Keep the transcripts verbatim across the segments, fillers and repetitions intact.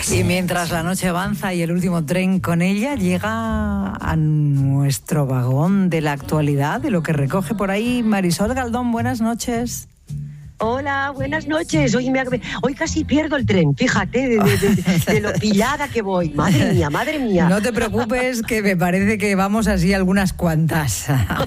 Y mientras la noche avanza y el último tren con ella llega a nuestro vagón de la actualidad, de lo que recoge por ahí Marisol Galdón. Buenas noches. Hola, buenas noches. Hoy, me, hoy casi pierdo el tren, fíjate, de, de, de, de lo pillada que voy. Madre mía, madre mía. No te preocupes, que me parece que vamos así algunas cuantas.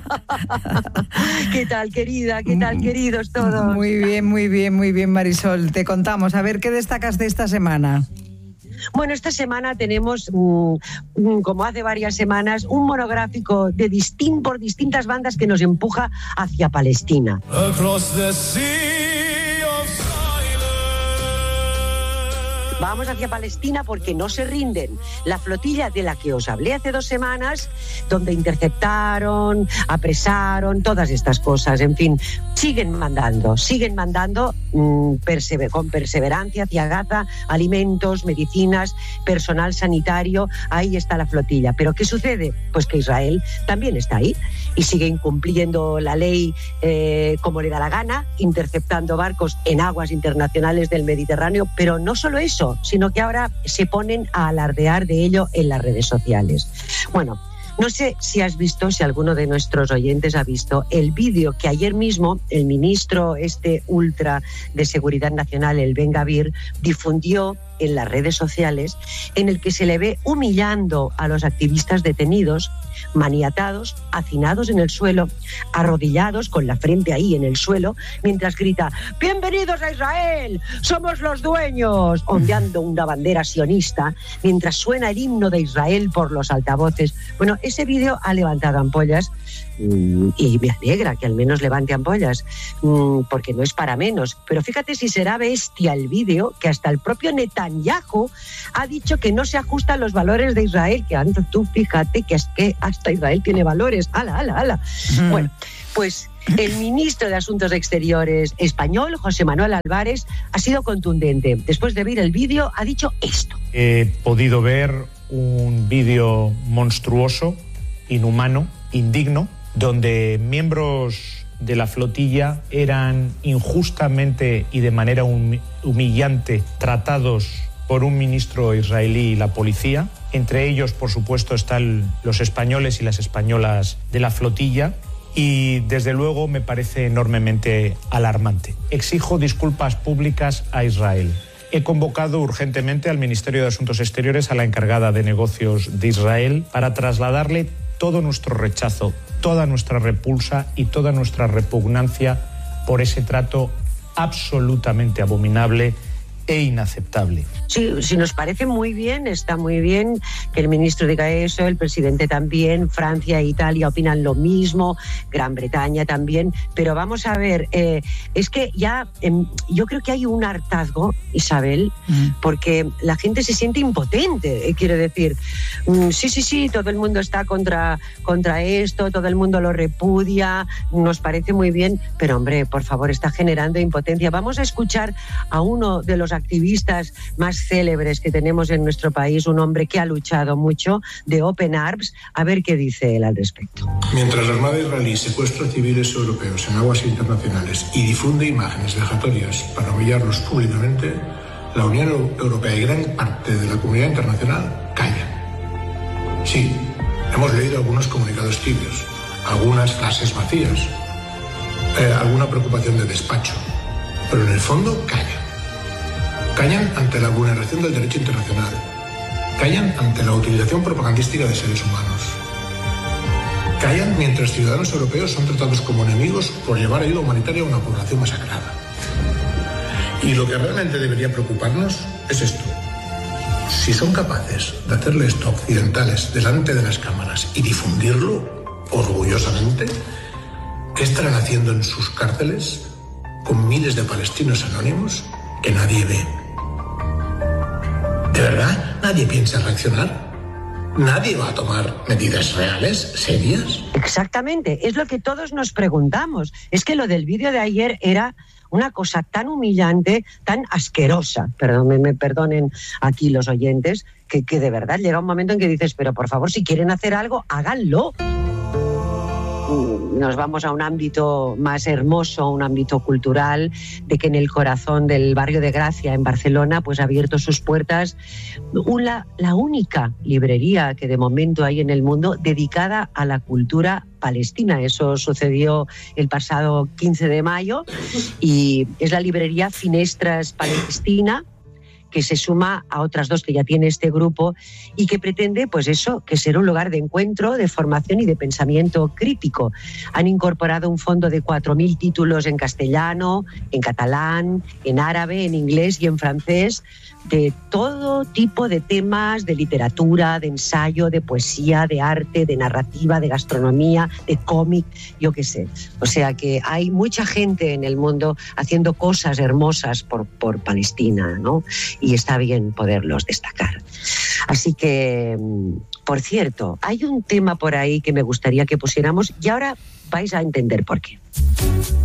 ¿Qué tal, querida? ¿Qué tal, queridos todos? Muy bien, muy bien, muy bien, Marisol. Te contamos. A ver, ¿qué destacas de esta semana? Bueno, esta semana tenemos, mmm, como hace varias semanas, un monográfico de distin- por distintas bandas que nos empuja hacia Palestina. Vamos hacia Palestina porque no se rinden. La flotilla de la que os hablé hace dos semanas, donde interceptaron, apresaron, todas estas cosas, en fin, siguen mandando, siguen mandando mmm, persever- con perseverancia hacia Gaza, alimentos, medicinas, personal sanitario, ahí está la flotilla. ¿Pero qué sucede? Pues que Israel también está ahí y sigue incumpliendo la ley eh, como le da la gana, interceptando barcos en aguas internacionales del Mediterráneo, pero no solo eso, sino que ahora se ponen a alardear de ello en las redes sociales. Bueno, no sé si has visto, si alguno de nuestros oyentes ha visto el vídeo que ayer mismo el ministro este ultra de Seguridad Nacional, el Ben Gvir, difundió en las redes sociales, en el que se le ve humillando a los activistas detenidos, maniatados, hacinados en el suelo, arrodillados con la frente ahí en el suelo, mientras grita: ¡bienvenidos a Israel! ¡Somos los dueños!, ondeando una bandera sionista, mientras suena el himno de Israel por los altavoces. Bueno, ese vídeo ha levantado ampollas y me alegra que al menos levante ampollas, porque no es para menos. Pero fíjate si será bestia el vídeo, que hasta el propio Netanyahu ha dicho que no se ajusta a los valores de Israel, que anda tú, fíjate que es que hasta Israel tiene valores. ¡Hala, hala, hala! Mm. Bueno, pues el ministro de Asuntos Exteriores español, José Manuel Álvarez, ha sido contundente. Después de ver el vídeo, ha dicho esto. He podido ver un vídeo monstruoso, inhumano, indigno, donde miembros de la flotilla eran injustamente y de manera humillante tratados por un ministro israelí y la policía. Entre ellos, por supuesto, están los españoles y las españolas de la flotilla. Y, desde luego, me parece enormemente alarmante. Exijo disculpas públicas a Israel. He convocado urgentemente al Ministerio de Asuntos Exteriores, a la encargada de negocios de Israel, para trasladarle todo nuestro rechazo, toda nuestra repulsa y toda nuestra repugnancia por ese trato absolutamente abominable e inaceptable. Sí, sí, nos parece muy bien, está muy bien que el ministro diga eso, el presidente también, Francia e Italia opinan lo mismo, Gran Bretaña también, pero vamos a ver, eh, es que ya eh, yo creo que hay un hartazgo, Isabel, mm. porque la gente se siente impotente, eh, quiero decir, mm, sí, sí, sí, todo el mundo está contra, contra esto, todo el mundo lo repudia, nos parece muy bien, pero hombre, por favor, está generando impotencia. Vamos a escuchar a uno de los activistas más célebres que tenemos en nuestro país, un hombre que ha luchado mucho, de Open Arms, a ver qué dice él al respecto. Mientras la Armada israelí secuestra civiles europeos en aguas internacionales y difunde imágenes vejatorias para humillarlos públicamente, la Unión Europea y gran parte de la comunidad internacional callan. Sí, hemos leído algunos comunicados tibios, algunas frases vacías, eh, alguna preocupación de despacho, pero en el fondo callan. Callan ante la vulneración del derecho internacional. Callan ante la utilización propagandística de seres humanos. Callan mientras ciudadanos europeos son tratados como enemigos por llevar ayuda humanitaria a una población masacrada. Y lo que realmente debería preocuparnos es esto. Si son capaces de hacerle esto a occidentales delante de las cámaras y difundirlo orgullosamente, ¿qué estarán haciendo en sus cárceles con miles de palestinos anónimos que nadie ve? ¿De verdad nadie piensa reaccionar? ¿Nadie va a tomar medidas reales, serias? Exactamente, es lo que todos nos preguntamos. Es que lo del vídeo de ayer era una cosa tan humillante, tan asquerosa, perdón, me, me perdonen aquí los oyentes, que, que de verdad llega un momento en que dices, pero por favor, si quieren hacer algo, háganlo. nos vamos a un ámbito más hermoso, un ámbito cultural, de que en el corazón del barrio de Gracia, en Barcelona, pues ha abierto sus puertas una, la única librería que de momento hay en el mundo dedicada a la cultura palestina. Eso sucedió el pasado quince de mayo y es la librería Finestras Palestina, que se suma a otras dos que ya tiene este grupo y que pretende, pues eso, que ser un lugar de encuentro, de formación y de pensamiento crítico. Han incorporado un fondo de cuatro mil títulos en castellano, en catalán, en árabe, en inglés y en francés, de todo tipo de temas, de literatura, de ensayo, de poesía, de arte, de narrativa, de gastronomía, de cómic, yo qué sé. O sea que hay mucha gente en el mundo haciendo cosas hermosas por, por Palestina, ¿no? Y está bien poderlos destacar. Así que, por cierto, hay un tema por ahí que me gustaría que pusiéramos y ahora vais a entender por qué.